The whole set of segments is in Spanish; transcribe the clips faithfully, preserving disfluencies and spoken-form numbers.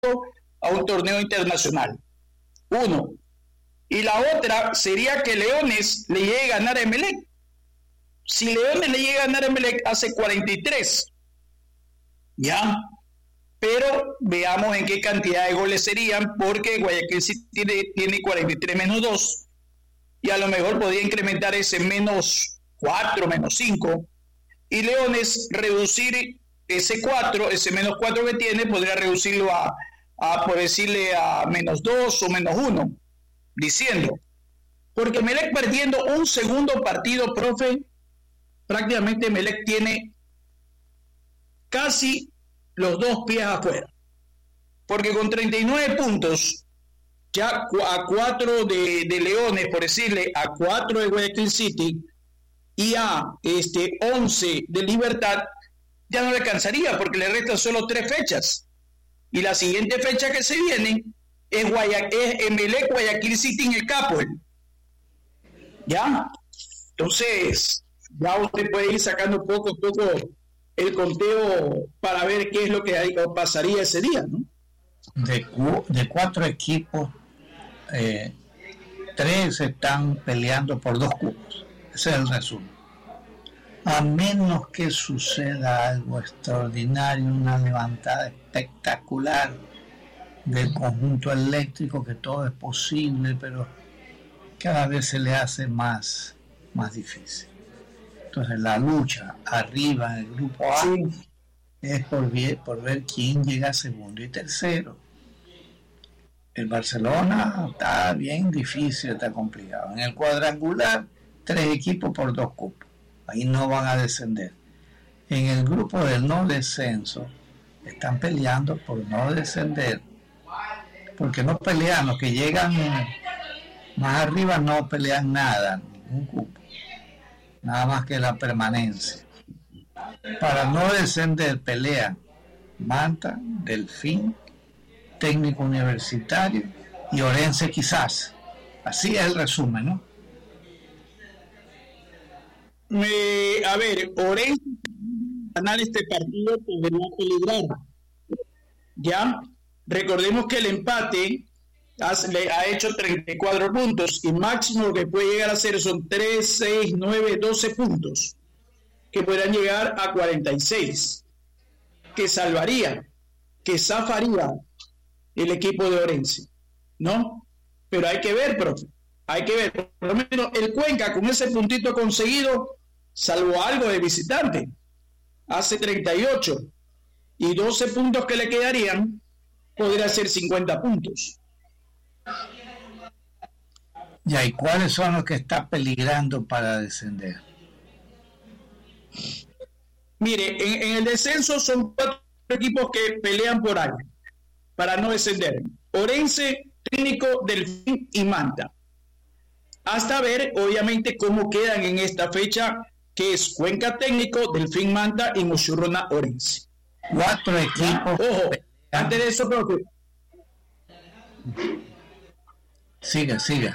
a un torneo internacional. Uno. Y la otra sería que Leones le llegue a ganar a Emelec. Si Leones le llega a ganar a Emelec, hace cuarenta y tres. ¿Ya? Pero veamos en qué cantidad de goles serían, porque Guayaquil City tiene, tiene cuarenta y tres menos dos, y a lo mejor podría incrementar ese menos cuatro, menos cinco, y Leones reducir ese cuatro, ese menos cuatro que tiene, podría reducirlo a, a por decirle, a menos dos o menos uno, diciendo, porque Emelec perdiendo un segundo partido, profe, prácticamente Emelec tiene casi los dos pies afuera, porque con treinta y nueve puntos, ya a cuatro de, de Leones, por decirle, a cuatro de Guayaquil City y a este once de Libertad, ya no le alcanzaría, porque le restan solo tres fechas, y la siguiente fecha que se viene es, Guaya, es Emelec Guayaquil City en el Capo, ¿ya? Entonces ya usted puede ir sacando poco a poco el conteo para ver qué es lo que pasaría ese día, ¿no? De, de cuatro equipos, eh, tres están peleando por dos cupos. Ese es el resumen. A menos que suceda algo extraordinario, una levantada espectacular del conjunto eléctrico, que todo es posible, pero cada vez se le hace más, más difícil. Entonces la lucha arriba en el grupo A, sí, es por ver, por ver quién llega segundo y tercero. El Barcelona está bien difícil, está complicado. En el cuadrangular, tres equipos por dos cupos. Ahí no van a descender. En el grupo del no descenso, están peleando por no descender. Porque no pelean, los que llegan más arriba no pelean nada, ningún cupo. Nada más que la permanencia. Para no descender pelean Manta, Delfín, Técnico Universitario y Orense quizás. Así es el resumen, ¿no? Eh, a ver, Orense ganar este partido podría peligrar. Ya, recordemos que el empate le ha hecho treinta y cuatro puntos y máximo que puede llegar a hacer son tres, seis, nueve, doce puntos, que podrán llegar a cuarenta y seis, que salvaría, que zafaría el equipo de Orense, ¿no? Pero hay que ver, profe, hay que ver, por lo menos el Cuenca con ese puntito conseguido salvó algo de visitante, hace treinta y ocho, y doce puntos que le quedarían, podría ser cincuenta puntos. Ya, ¿y cuáles son los que están peligrando para descender? Mire, en, en el descenso son cuatro equipos que pelean por algo para no descender: Orense, Técnico, Delfín y Manta. Hasta ver, obviamente, cómo quedan en esta fecha, que es Cuenca Técnico, Delfín Manta y Musurruna Orense. Cuatro equipos. Ojo, antes de eso, profe. Siga, siga.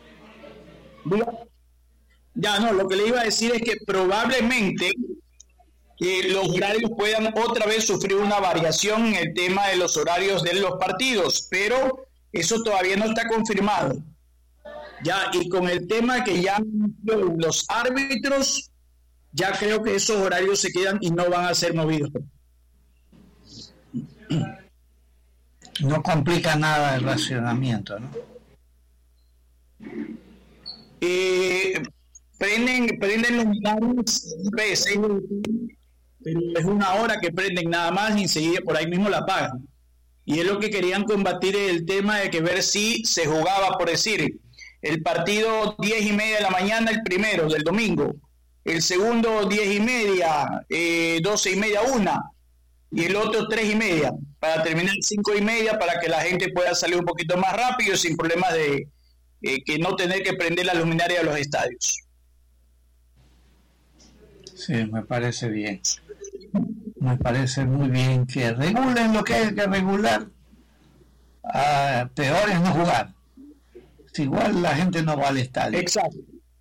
Ya, no, lo que le iba a decir es que probablemente eh, los horarios puedan otra vez sufrir una variación en el tema de los horarios de los partidos, pero eso todavía no está confirmado. Ya, y con el tema que ya los árbitros, ya creo que esos horarios se quedan y no van a ser movidos. No complica nada el racionamiento, ¿no? Eh, prenden, prenden los luminarios, pero es una hora que prenden nada más y enseguida por ahí mismo la apagan. Y es lo que querían combatir, el tema de que ver si se jugaba, por decir, el partido diez y media de la mañana, el primero del domingo, el segundo diez y media, eh, doce y media, una, y el otro tres y media, para terminar cinco y media, para que la gente pueda salir un poquito más rápido sin problemas de eh, que no tener que prender la luminaria de los estadios. Sí, me parece bien. Me parece muy bien que regulen lo que hay que regular. Uh, peor es no jugar. Si igual la gente no va al estadio. Exacto.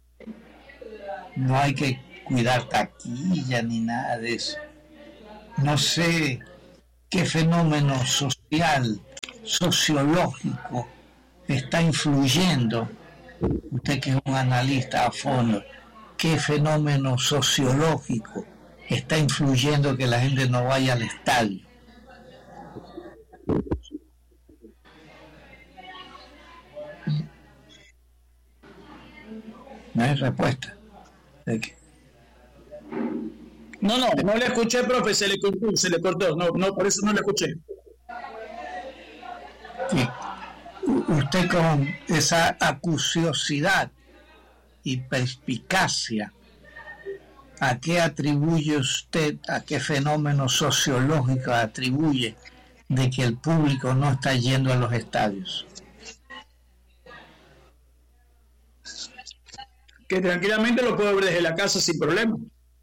No hay que cuidar taquilla ni nada de eso. No sé qué fenómeno social sociológico está influyendo, usted que es un analista a fondo, qué fenómeno sociológico está influyendo que la gente no vaya al estadio? No hay respuesta. No, no, no le escuché, profe, se le cortó, se le cortó, no, no, por eso no le escuché. Sí. Usted con esa acuciosidad y perspicacia, ¿a qué atribuye usted, a qué fenómeno sociológico atribuye de que el público no está yendo a los estadios? Que tranquilamente lo puedo ver desde la casa sin problema.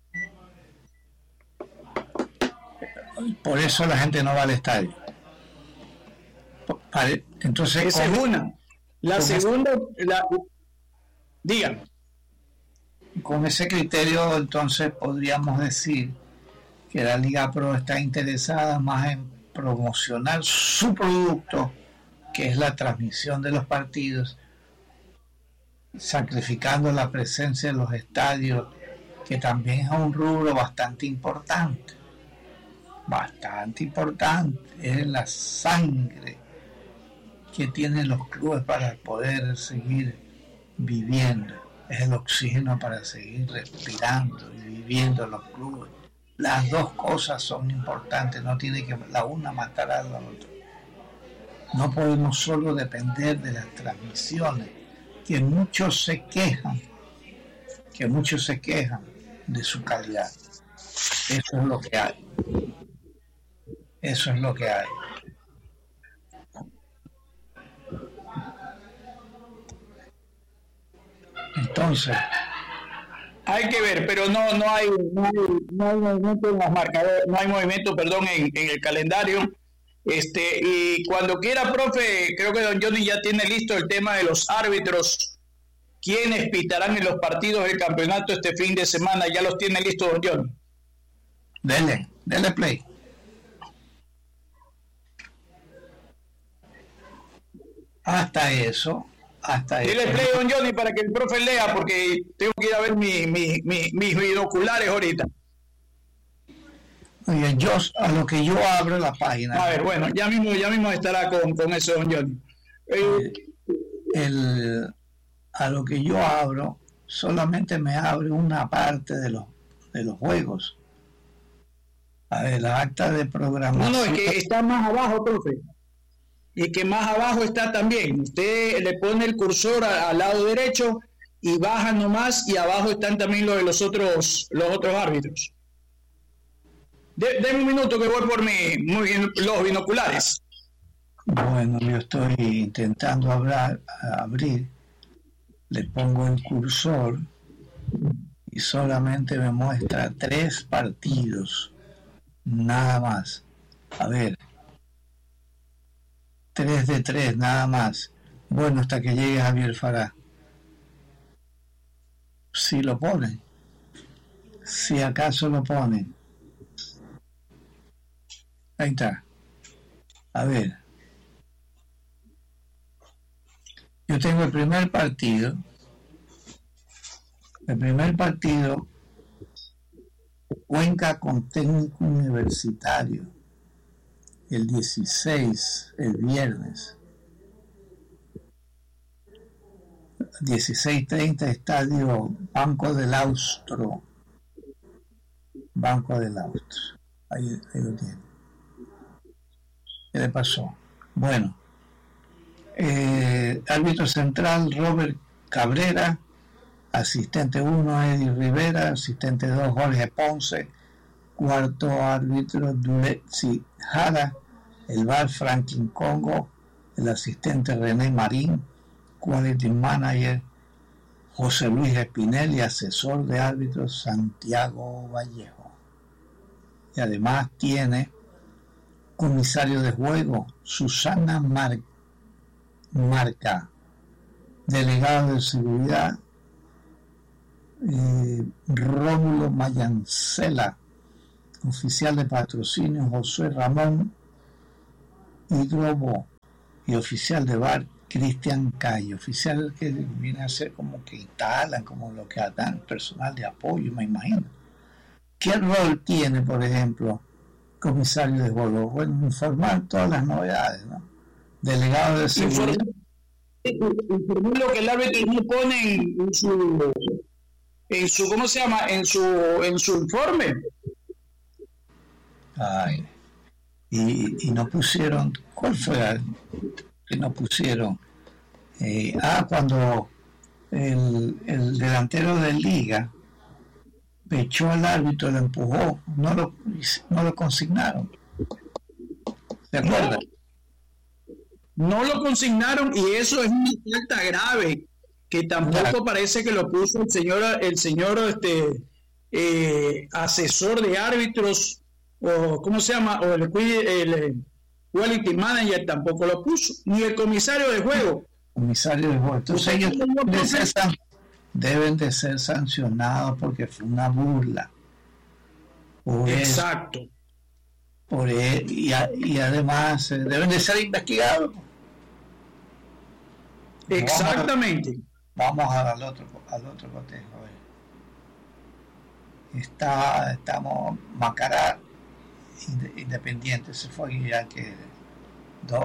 Por eso la gente no va al estadio. Entonces, esa es una. La segunda, la, digan. Con ese criterio, entonces podríamos decir que la Liga Pro está interesada más en promocionar su producto, que es la transmisión de los partidos, sacrificando la presencia en los estadios, que también es un rubro bastante importante, bastante importante, es la sangre que tienen los clubes para poder seguir viviendo, es el oxígeno para seguir respirando y viviendo en los clubes. Las dos cosas son importantes, no tiene que la una matar a la otra. No podemos solo depender de las transmisiones, que muchos se quejan, que muchos se quejan de su calidad. Eso es lo que hay. Eso es lo que hay. Entonces, hay que ver, pero no no hay no hay, no hay movimiento en los marcadores, no hay movimiento, perdón, en, en el calendario. Este, y cuando quiera, profe, creo que don Johnny ya tiene listo el tema de los árbitros, quienes pitarán en los partidos del campeonato este fin de semana. Ya los tiene listos don Johnny. Dele, dele play. Hasta eso, hasta Dile eso. play don Johnny para que el profe lea, porque tengo que ir a ver mi, mi, mi, mis binoculares ahorita. Oye, yo, a lo que yo abro la página. A ver, bueno, ya mismo, ya mismo estará con, con eso, don Johnny. Eh, el, a lo que yo abro, solamente me abre una parte de los, de los juegos. A ver, la acta de programación. No, no, es que está más abajo, profe. Y que más abajo está también. Usted le pone el cursor a, al lado derecho y baja nomás, y abajo están también los de los otros, los otros árbitros. Deme un minuto que voy por mi, muy, los binoculares. Bueno, yo estoy intentando hablar, abrir, le pongo el cursor y solamente me muestra tres partidos, nada más. A ver, tres de tres, nada más. Bueno, hasta que llegue Javier Fará. Si lo ponen, si acaso lo ponen. Ahí está. A ver. Yo tengo el primer partido. El primer partido, Cuenca con Técnico Universitario. El dieciséis, el viernes. dieciséis treinta, estadio Banco del Austro. Banco del Austro. Ahí, ahí lo tiene. ¿Qué le pasó? Bueno, eh, árbitro central Robert Cabrera, asistente uno Eddie Rivera, asistente dos Jorge Ponce, cuarto árbitro Dulexi Jara, el V A R Franklin Congo, el asistente René Marín, quality manager José Luis Espinel y asesor de árbitros Santiago Vallejo. Y además tiene comisario de juego Susana Mar- Marca, delegado de seguridad eh, Rómulo Mayancela, oficial de patrocinio José Ramón Hidrobo, y oficial de V A R Cristian Calle, oficial que viene a ser como que instalan, como lo que dan personal de apoyo, me imagino. ¿Qué rol tiene, por ejemplo, comisario de juego? Bueno, informar todas las novedades, ¿no? Delegado de seguridad. Informar lo que el árbitro no pone en su, en su, ¿cómo se llama? En su, en su informe. Ay, y, y no pusieron, ¿cuál fue que no pusieron? Eh, ah, cuando el, el delantero de Liga echó al árbitro, lo empujó, no lo, no lo consignaron. ¿Se acuerdan? No, no lo consignaron y eso es una falta grave que tampoco claro. Parece que lo puso el señor, el señor este, eh, asesor de árbitros o ¿cómo se llama? O el, el, el quality manager tampoco lo puso, ni el comisario de juego. Comisario de juego. Entonces ellos deben de, ser, deben de ser sancionados porque fue una burla. Por Exacto. Eso, por eso, y, y además eh, deben de ser investigados. Exactamente. Vamos, a, vamos al otro al otro cotejo. Está, estamos Macará Independiente, se fue ya que dos.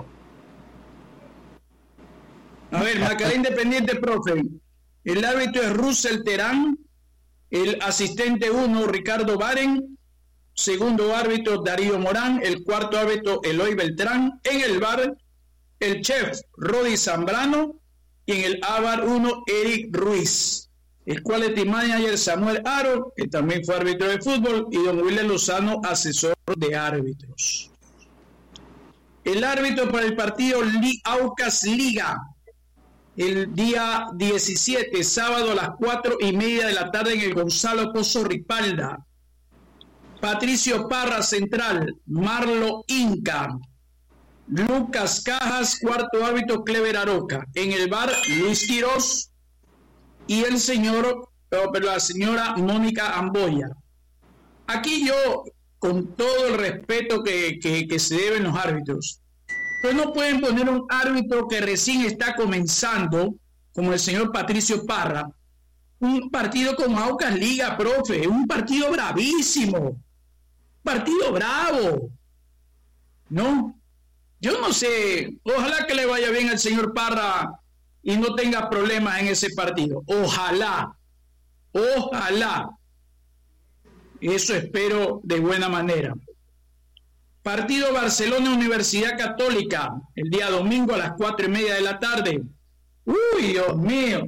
A ver, Macará Independiente, profe. El árbitro es Russell Terán, el asistente uno Ricardo Baren, segundo árbitro Darío Morán, el cuarto árbitro Eloy Beltrán, en el V A R el chef Rodi Zambrano y en el A V A R uno Eric Ruiz, el quality manager Samuel Aro, que también fue árbitro de fútbol, y don William Lozano, asesor de árbitros. El árbitro para el partido Aucas Liga, el día diecisiete, sábado a las cuatro y media de la tarde en el Gonzalo Pozo Ripalda. Patricio Parra, central. Marlo Inca. Lucas Cajas, cuarto árbitro, Clever Aroca. En el V A R, Luis Quirós y el señor, pero la señora Mónica Amboya. Aquí yo, con todo el respeto que, que, que se deben los árbitros, pero no pueden poner un árbitro que recién está comenzando, como el señor Patricio Parra, un partido como Aucas Liga, profe, un partido bravísimo, partido bravo, ¿no? Yo no sé, ojalá que le vaya bien al señor Parra y no tenga problemas en ese partido, ojalá, ojalá, eso espero de buena manera. Partido Barcelona Universidad Católica, el día domingo a las cuatro y media de la tarde. Uy, Dios mío.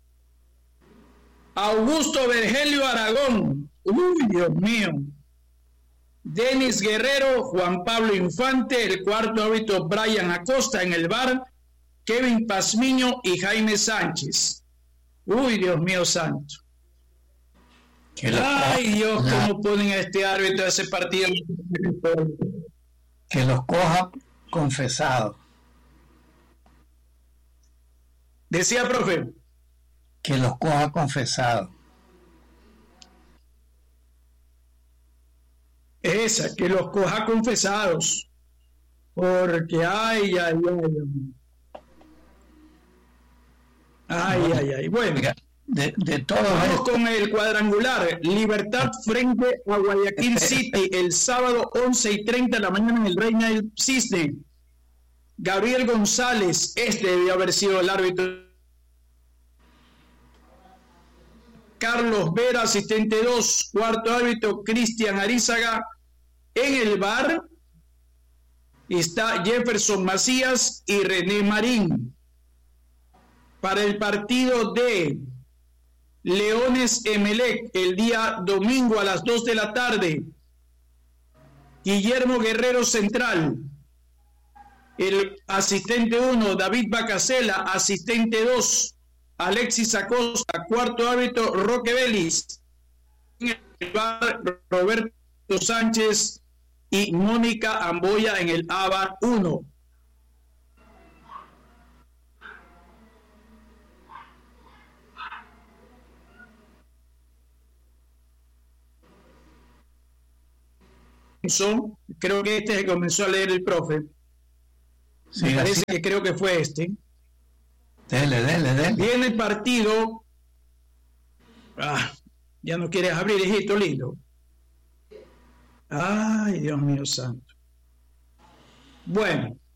Augusto Virgilio Aragón. Uy, Dios mío. Denis Guerrero, Juan Pablo Infante, el cuarto árbitro Brian Acosta en el V A R, Kevin Pazmiño y Jaime Sánchez. Uy, Dios mío santo. Ay, Dios, cómo ponen a este árbitro a ese partido. Que los coja confesados. Decía, profe. Que los coja confesados. Esa, que los coja confesados. Porque, ay, ay, ay. Ay, ay, ay. Bueno. De, de todo vamos esto. Con el cuadrangular. Libertad frente a Guayaquil City el sábado once y treinta de la mañana en el Reina del Cisne. Gabriel González, este debió haber sido el árbitro. Carlos Vera, asistente dos, cuarto árbitro Cristian Arizaga. En el V A R está Jefferson Macías y René Marín. Para el partido de Leones Emelec el día domingo a las dos de la tarde, Guillermo Guerrero central, el asistente uno David Bacasela, asistente dos Alexis Acosta, cuarto árbitro Roque Vélez, en el V A R Roberto Sánchez y Mónica Amboya en el A V A R uno. Creo que este se comenzó a leer el profe. Sí, me parece así. Que creo que fue este. Dele, dele, dele. Viene el partido. Ah, ya no quieres abrir, hijito lindo. Ay, Dios mío santo. Bueno,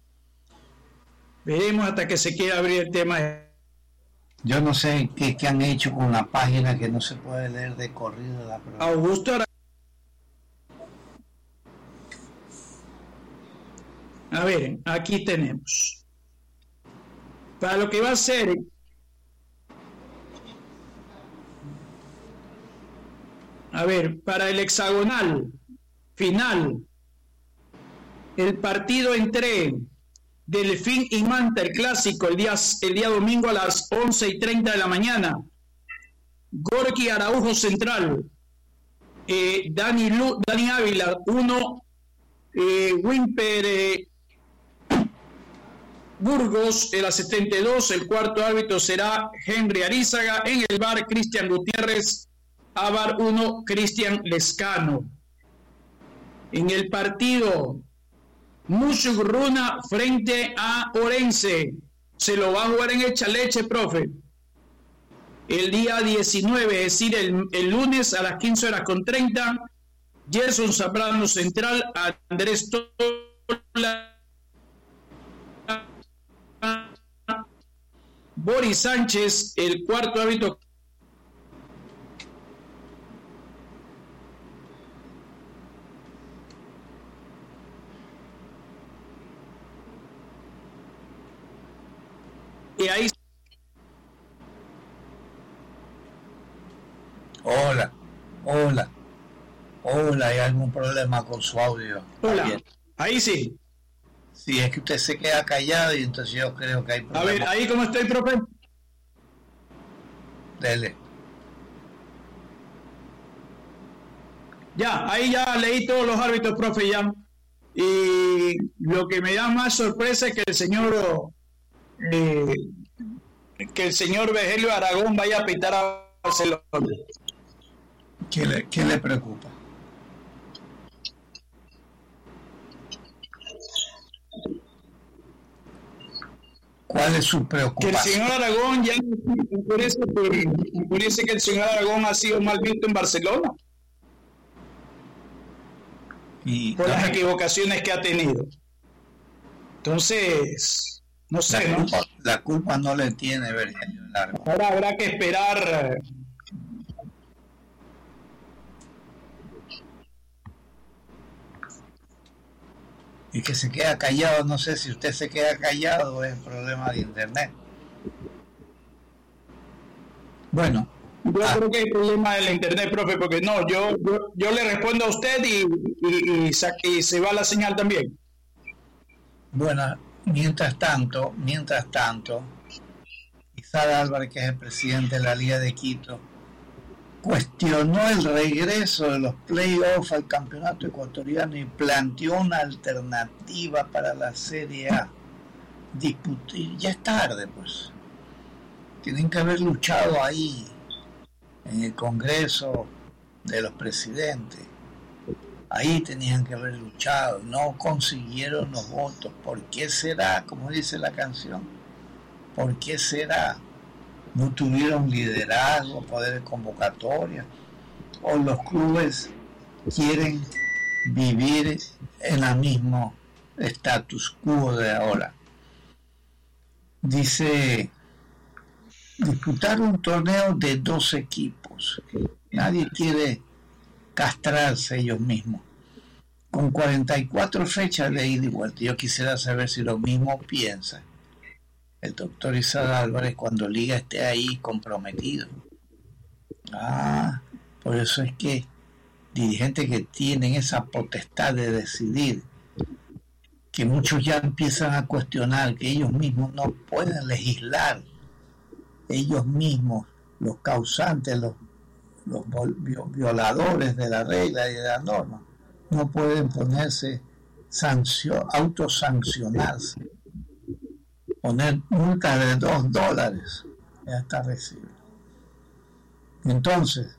veremos hasta que se quiera abrir el tema. Yo no sé qué, qué han hecho con una página que no se puede leer de corrido la prueba. Augusto Aragón. A ver, aquí tenemos. Para lo que va a ser a ver, para el hexagonal final, el partido entre Delfín y Manta, el clásico, el día, el día domingo a las once y treinta de la mañana. Gorky Araujo central, eh, Dani, Lu, Dani Ávila uno, eh, Wimper eh, Burgos en la setenta y dos, el cuarto árbitro será Henry Arizaga, en el bar Cristian Gutiérrez, a bar uno Cristian Lescano. En el partido Musugruna frente a Orense, se lo va a jugar en Echaleche, profe, el día diecinueve, es decir, el, el lunes a las quince horas con treinta. Gerson Zambrano central, Andrés Tola, Boris Sánchez, el cuarto árbitro. Y ahí. Hola, hola, hola, ¿hay algún problema con su audio? Hola, bien. Ahí sí. Sí, es que usted se queda callado y entonces yo creo que hay problema. A ver, ahí cómo estoy, profe. Dele. Ya, ahí ya leí todos los árbitros, profe, ya. Y lo que me da más sorpresa es que el señor eh, que el señor Virgilio Aragón vaya a pitar a Barcelona. ¿Qué le, qué le preocupa? ¿Cuál es su preocupación? Que el señor Aragón ya me parece, me parece que el señor Aragón ha sido mal visto en Barcelona y por las equivocaciones que ha tenido. Entonces, no sé, la ¿no? Culpa, la culpa no le tiene Virgilio Aragón. Ahora habrá que esperar. Y que se queda callado, no sé si usted se queda callado o es problema de internet. Bueno. Yo ah. creo que hay problema del internet, profe, porque no, yo yo, yo le respondo a usted y, y, y, y se va la señal también. Bueno, mientras tanto, mientras tanto, Izar Álvarez, que es el presidente de la Liga de Quito, cuestionó el regreso de los playoffs al campeonato ecuatoriano y planteó una alternativa para la Serie A. Discutir, ya es tarde, pues. Tienen que haber luchado ahí, en el Congreso de los Presidentes. Ahí tenían que haber luchado, no consiguieron los votos. ¿Por qué será? Como dice la canción, ¿por qué será? No tuvieron liderazgo, poder de convocatoria, o los clubes quieren vivir en el mismo status quo de ahora. Dice, disputar un torneo de dos equipos, nadie quiere castrarse ellos mismos, con cuarenta y cuatro fechas de ida y vuelta. Yo quisiera saber si lo mismo piensa el doctor Izar Álvarez cuando Liga esté ahí comprometido. Ah, por eso es que dirigentes que tienen esa potestad de decidir, que muchos ya empiezan a cuestionar que ellos mismos no pueden legislar, ellos mismos, los causantes, los, los violadores de la regla y de la norma, no pueden ponerse sanción, autosancionarse, poner multas de dos dólares, ya está recibido. Entonces,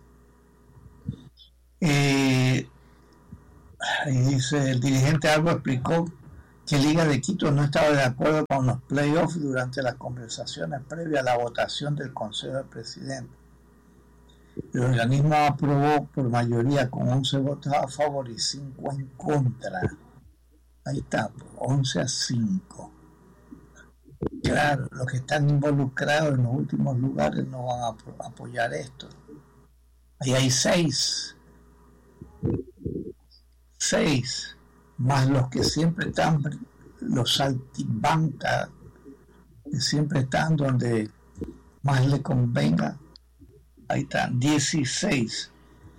eh, y dice, el dirigente Alba explicó que Liga de Quito no estaba de acuerdo con los playoffs durante las conversaciones previas a la votación del Consejo de Presidentes. El organismo aprobó por mayoría con once votos a favor y cinco en contra. Ahí está, once a cinco. Claro, los que están involucrados en los últimos lugares no van a apoyar esto. Ahí hay seis. Seis. Más los que siempre están, los saltimbancas, que siempre están donde más le convenga. Ahí están, dieciséis.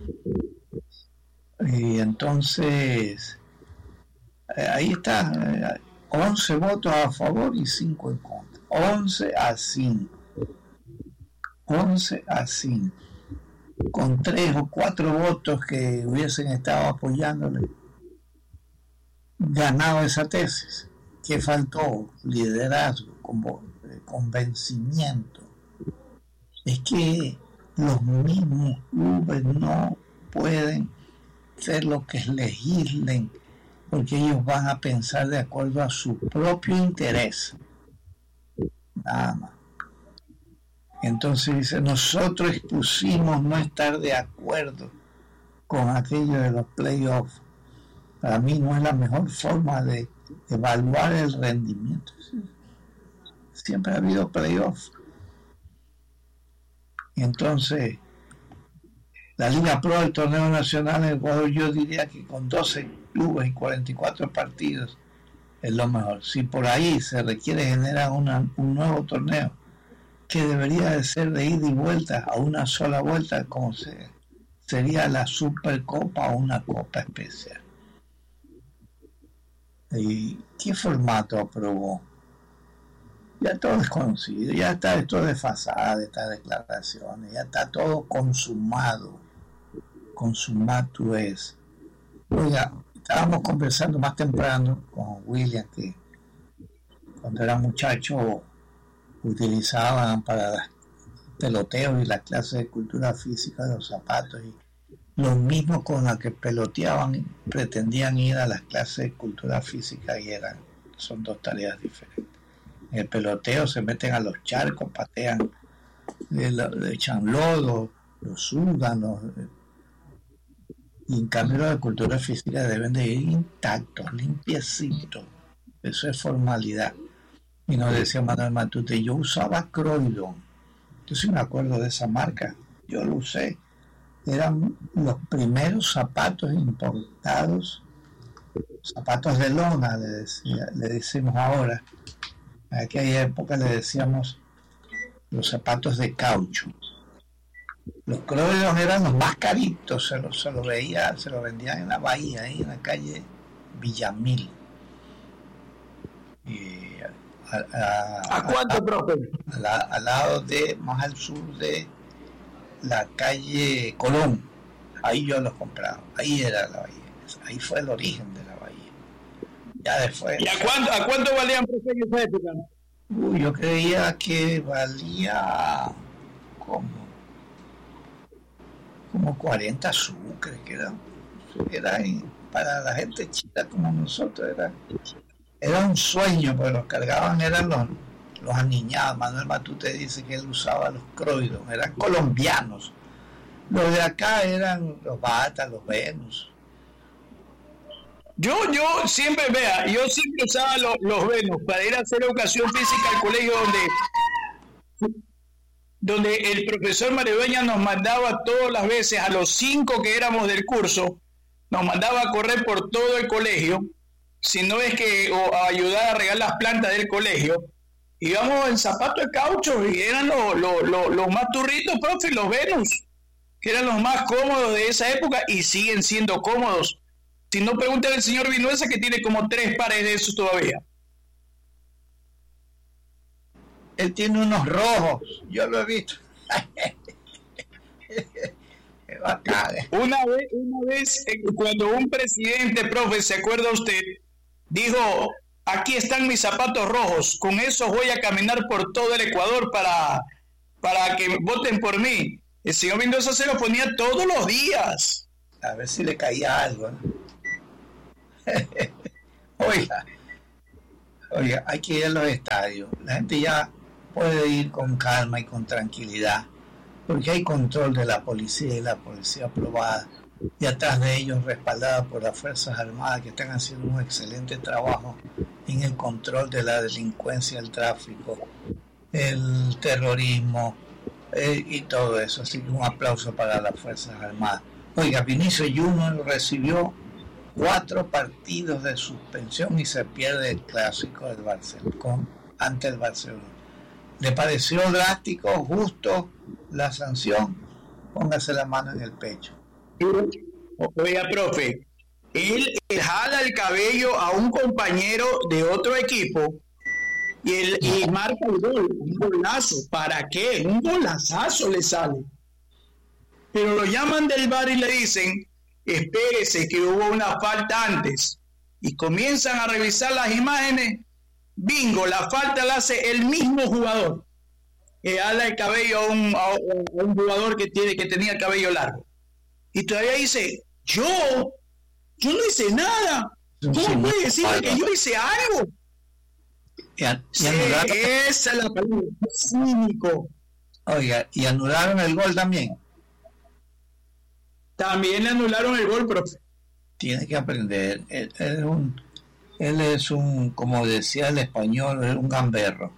Y entonces, ahí está, once votos a favor y cinco en contra. once a cinco. once a cinco. Con tres o cuatro votos que hubiesen estado apoyándole, ganado esa tesis. ¿Qué faltó? Liderazgo, convencimiento. Es que los mismos clubes no pueden hacer lo que legislen, porque ellos van a pensar de acuerdo a su propio interés. Nada más. Entonces dice, nosotros expusimos no estar de acuerdo con aquello de los playoffs. Para mí no es la mejor forma de evaluar el rendimiento. Siempre ha habido playoffs. Entonces, la Liga Pro del Torneo Nacional en Ecuador, yo diría que con doce clubes y cuarenta y cuatro partidos es lo mejor. Si por ahí se requiere generar una, un nuevo torneo que debería de ser de ida y vuelta a una sola vuelta, como se, sería la Supercopa o una Copa Especial. ¿Y qué formato aprobó? Ya todo es conocido, ya está esto desfasado de estas declaraciones, ya está todo consumado. Consumado es. Oiga, estábamos conversando más temprano con William, que cuando era muchacho utilizaban para los peloteos y las clases de cultura física los zapatos, y los mismos con los que peloteaban pretendían ir a las clases de cultura física, y eran, son dos tareas diferentes. En el peloteo se meten a los charcos, patean, le, le echan lodo, lo sudan, los, y en cambio los de cultura física deben de ir intactos, limpiecitos. Eso es formalidad. Y nos decía Manuel Matute, yo usaba Croydon. Yo sí me acuerdo de esa marca, yo lo usé. Eran los primeros zapatos importados, zapatos de lona, le, decía, le decimos ahora. En aquella época le decíamos los zapatos de caucho. Los Croydon eran los más caritos, se los se lo veía, se los vendían en la bahía, ahí en la calle Villamil. Y a, a, ¿A cuánto, a, profe? A la, al lado de, más al sur de la calle Colón. Ahí yo los compraba, ahí era la bahía, ahí fue el origen de la bahía. Ya después. ¿Y a cuánto, a cuánto valían, profe, en esa época? Uy, yo creía que valía como, como cuarenta sucres, que era, era para la gente chica como nosotros, era, era un sueño, porque los cargaban, eran los, los aniñados. Manuel Matute dice que él usaba los Croydon, eran colombianos. Los de acá eran los Bata, los Venus. Yo, yo siempre, vea, yo siempre usaba los, los Venus para ir a hacer educación física al colegio donde, donde el profesor Maridueña nos mandaba todas las veces, a los cinco que éramos del curso, nos mandaba a correr por todo el colegio, si no es que o a ayudar a regar las plantas del colegio. Íbamos en zapatos de caucho y eran los, los, los, los más turritos, profe, los Venus, que eran los más cómodos de esa época y siguen siendo cómodos. Si no, pregúntale al señor Vinuesa, que tiene como tres pares de esos todavía. Él tiene unos rojos, yo lo he visto. Qué bacán. Una vez, una vez, cuando un presidente, profe, ¿se acuerda usted? Dijo, aquí están mis zapatos rojos, con esos voy a caminar por todo el Ecuador para, para que voten por mí. El señor Mendoza se lo ponía todos los días. A ver si le caía algo, ¿no? Oiga, Oye, hay que ir a los estadios. La gente ya puede ir con calma y con tranquilidad, porque hay control de la policía y la policía aprobada, y atrás de ellos respaldada por las Fuerzas Armadas, que están haciendo un excelente trabajo en el control de la delincuencia, el tráfico, el terrorismo eh, y todo eso. Así que un aplauso para las Fuerzas Armadas. Oiga, Vinicius Junior recibió cuatro partidos de suspensión y se pierde el clásico del Barcelona ante el Barcelona. ¿Le pareció drástico, justo la sanción? Póngase la mano en el pecho. Oiga, profe, él, él jala el cabello a un compañero de otro equipo y, él, y marca el gol, un golazo. ¿Para qué? Un golazazo le sale. Pero lo llaman del V A R y le dicen, espérese que hubo una falta antes. Y comienzan a revisar las imágenes. Bingo, la falta la hace el mismo jugador. Que jala el cabello a un, a un jugador que, tiene, que tenía el cabello largo. Y todavía dice, yo, yo no hice nada. ¿Cómo sí, puede decirme que yo hice algo? Y, a, y sí, esa es la palabra, cínico. Oiga, ¿y anularon el gol también? También le anularon el gol, profe. Tiene que aprender. Él, él, es un, él es un, como decía el español, es un gamberro.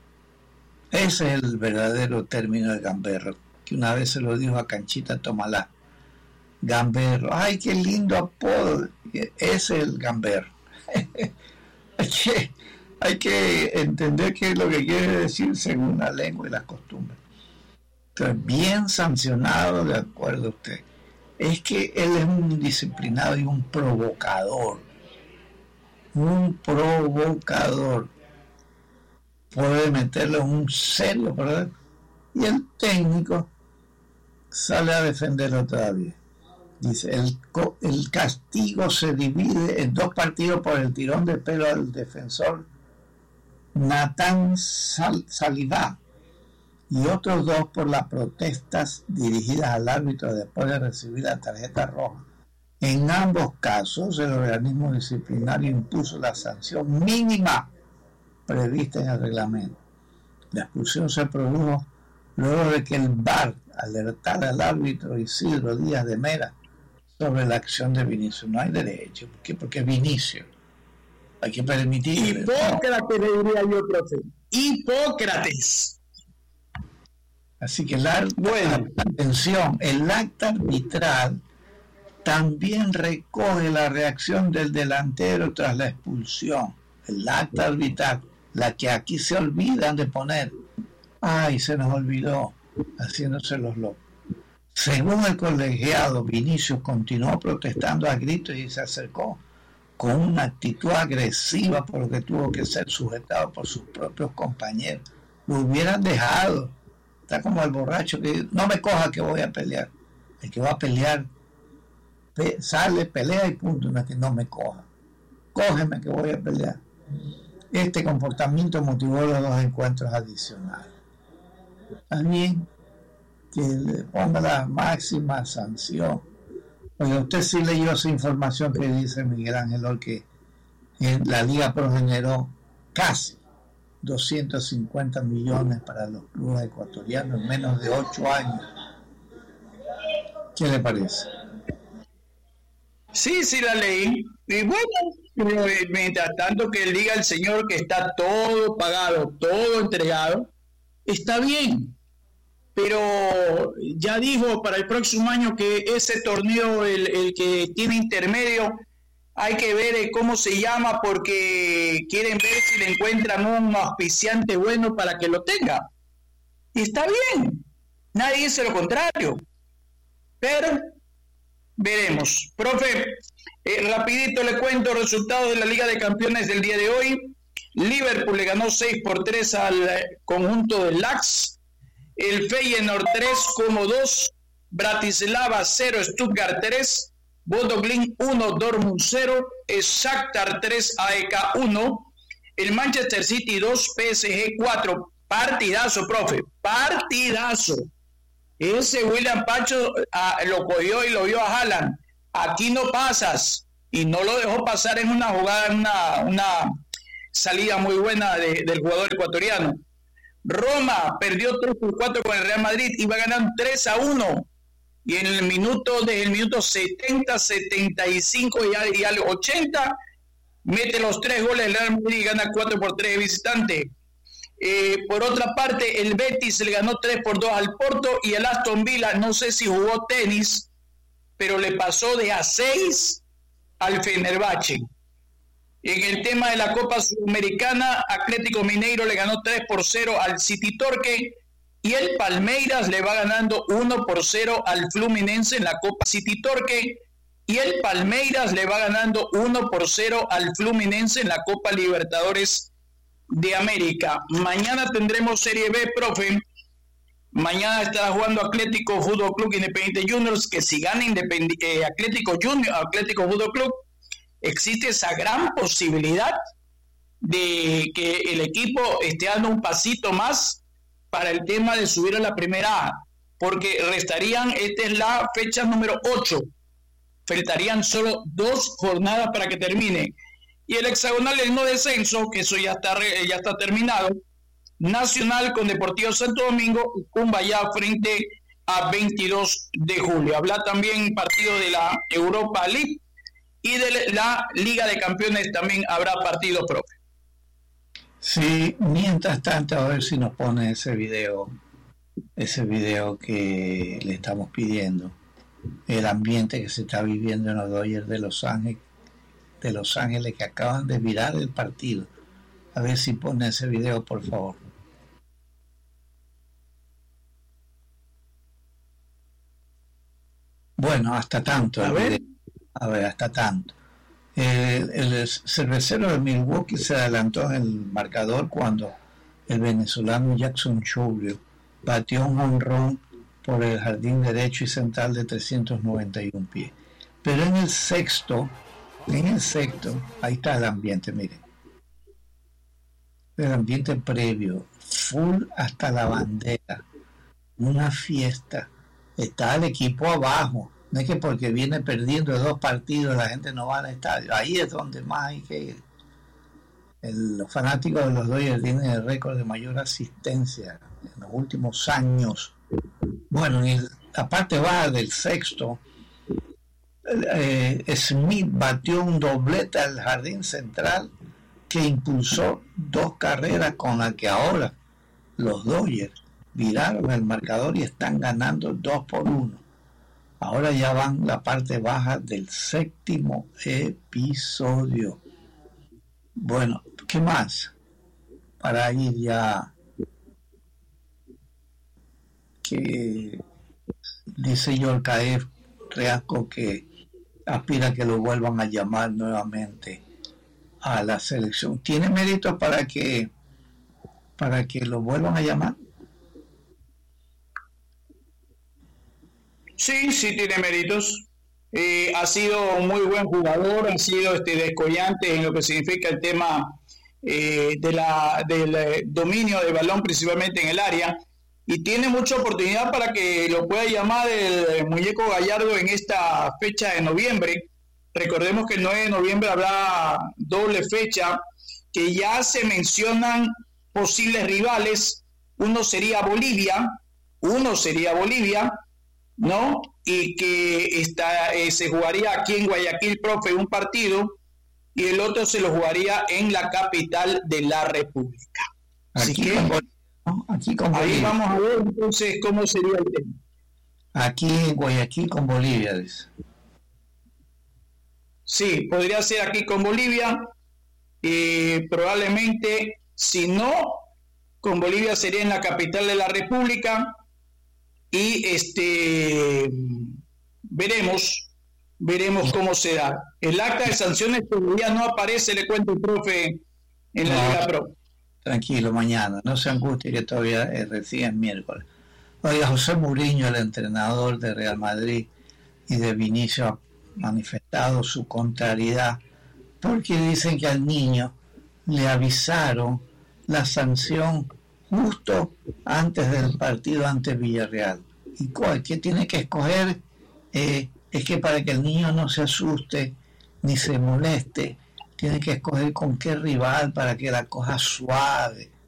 Ese es el verdadero término de gamberro, que una vez se lo dijo a Canchita Tomalá. Gamberro, ay, qué lindo apodo. Ese es el gamberro. hay, que, hay que entender qué es lo que quiere decir según la lengua y las costumbres. Entonces, bien sancionado, de acuerdo a usted. Es que él es un disciplinado y un provocador. Un provocador. Puede meterle un serio, ¿verdad? Y el técnico sale a defenderlo todavía. Dice, el, el castigo se divide en dos partidos por el tirón de pelo al defensor Nathan Sal, Salivá y otros dos por las protestas dirigidas al árbitro después de recibir la tarjeta roja. En ambos casos, el organismo disciplinario impuso la sanción mínima prevista en el reglamento. La expulsión se produjo luego de que el V A R alertara al árbitro Isidro Díaz de Mera sobre la acción de Vinicius. No hay derecho, porque porque Vinicius hay que permitir. Hipócrates, le diría yo, profe. Hipócrates. Así que la, bueno, atención, el acta arbitral también recoge la reacción del delantero tras la expulsión. El acta arbitral, la que aquí se olvidan de poner. Ay, se nos olvidó, haciéndose los locos. Según el colegiado, Vinicius continuó protestando a gritos y se acercó con una actitud agresiva, por lo que tuvo que ser sujetado por sus propios compañeros. Lo hubieran dejado. Está como el borracho que no me coja que voy a pelear. El que va a pelear pe- sale, pelea y punto. No es que no me coja. Cógeme que voy a pelear. Este comportamiento motivó los dos encuentros adicionales. También que le ponga la máxima sanción. Oye, usted sí leyó esa información que dice Miguel Ángel hoy, que en la Liga Pro generó casi doscientos cincuenta millones para los clubes ecuatorianos en menos de ocho años. ¿Qué le parece? Sí, sí la leí. Y bueno, mientras tanto que diga el señor que está todo pagado, todo entregado, está bien. Pero ya dijo para el próximo año que ese torneo, el, el que tiene intermedio, hay que ver cómo se llama, porque quieren ver si le encuentran un auspiciante bueno para que lo tenga. Y está bien, nadie dice lo contrario. Pero veremos. Profe, eh, rapidito le cuento los resultados de la Liga de Campeones del día de hoy. Liverpool le ganó seis por tres al conjunto del Ajax. El Feyenoord tres como dos, Bratislava cero, Stuttgart tres, Bodo Glimt uno, Dortmund cero, Shakhtar tres, A E K uno, el Manchester City dos, P S G cuatro, partidazo, profe, partidazo. Ese William Pacho ah, lo cogió y lo vio a Haaland. Aquí no pasas, y no lo dejó pasar en una jugada, en una, una salida muy buena de, del jugador ecuatoriano. Roma perdió tres por cuatro con el Real Madrid, iba ganando tres a uno. Y en el minuto, desde el minuto setenta, setenta y cinco y al, y al ochenta, mete los tres goles del Real Madrid y gana cuatro por tres de visitante. Eh, por otra parte, el Betis le ganó tres por dos al Porto y el Aston Villa, no sé si jugó tenis, pero le pasó de a seis al Fenerbahce. En el tema de la Copa Sudamericana, Atlético Mineiro le ganó tres por cero al City Torque y el Palmeiras le va ganando uno por cero al Fluminense en la Copa City Torque y el Palmeiras le va ganando uno por cero al Fluminense en la Copa Libertadores de América. Mañana tendremos Serie B, profe. Mañana estará jugando Atlético Fútbol Club Independiente Juniors, que si gana Independ- eh, Atlético Junior, Atlético Fútbol Club, existe esa gran posibilidad de que el equipo esté dando un pasito más para el tema de subir a la primera A, porque restarían, esta es la fecha número ocho, faltarían solo dos jornadas para que termine. Y el hexagonal del no descenso, que eso ya está, ya está terminado, Nacional con Deportivo Santo Domingo y Cumbayá frente a veintidós de julio. Habla también partido de la Europa League y de la Liga de Campeones también habrá partido, profe. Sí, mientras tanto, a ver si nos pone ese video, ese video que le estamos pidiendo, el ambiente que se está viviendo en los Dodgers de Los Ángeles, de Los Ángeles que acaban de virar el partido. A ver si pone ese video, por favor. Bueno, hasta tanto. A ver. A ver, hasta tanto. El, el cervecero de Milwaukee se adelantó en el marcador cuando el venezolano Jackson Chourio batió un home run por el jardín derecho y central de trescientos noventa y uno pies. Pero en el sexto, en el sexto, ahí está el ambiente, miren. El ambiente previo, full hasta la bandera, una fiesta. Está el equipo abajo. No es que porque viene perdiendo dos partidos la gente no va al estadio. Ahí es donde más hay que ir. El, los fanáticos de los Dodgers tienen el récord de mayor asistencia en los últimos años. Bueno, en la parte baja del sexto, eh, Smith batió un doblete al jardín central que impulsó dos carreras con las que ahora los Dodgers viraron el marcador y están ganando dos por uno. Ahora ya van la parte baja del séptimo episodio. Bueno, ¿qué más? Para ir ya, que dice Yorkaev Reasco que aspira a que lo vuelvan a llamar nuevamente a la selección. ¿Tiene mérito para que para que lo vuelvan a llamar? Sí, sí tiene méritos. Eh, ha sido un muy buen jugador, ha sido este descollante en lo que significa el tema eh, de la, del eh, dominio del balón, principalmente en el área, y tiene mucha oportunidad para que lo pueda llamar el, el muñeco Gallardo en esta fecha de noviembre. Recordemos que el nueve de noviembre habrá doble fecha, que ya se mencionan posibles rivales. Uno sería Bolivia, uno sería Bolivia, ¿no? Y que está, eh, se jugaría aquí en Guayaquil, profe, un partido, y el otro se lo jugaría en la capital de la República. Así Aquí que con, aquí con ahí Bolivia. vamos a ver entonces cómo sería el tema. Aquí en Guayaquil con Bolivia, dice. Sí, podría ser aquí con Bolivia, eh, probablemente, si no, con Bolivia sería en la capital de la República. Y este veremos, veremos cómo se da. El acta de sanciones todavía no aparece, le cuento el profe, en la No, Liga Pro. Tranquilo, mañana, no se angustie que todavía es recién miércoles. Oiga, José Mourinho, el entrenador de Real Madrid y de Vinicius, ha manifestado su contrariedad porque dicen que al niño le avisaron la sanción justo antes del partido ante Villarreal. ¿Y cuál que tiene que escoger? Eh, es que para que el niño no se asuste ni se moleste, tiene que escoger con qué rival para que la coja suave.